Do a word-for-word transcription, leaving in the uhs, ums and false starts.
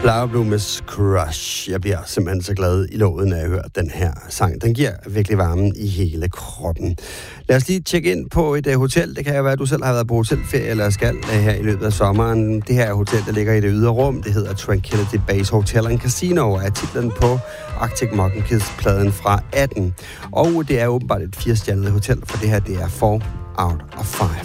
Flower Bloomers Crush. Jeg bliver simpelthen så glad i låget, når jeg hører den her sang. Den giver virkelig varmen i hele kroppen. Lad os lige tjekke ind på et uh, hotel. Det kan jo være, at du selv har været på hotelferie eller skal uh, her i løbet af sommeren. Det her hotel, der ligger i det ydre rum, det hedder Tranquility Base Hotel and Casino, er titlen på Arctic Monkeys-pladen fra atten. Og det er åbenbart et firestjernet hotel, for det her det er four out of five.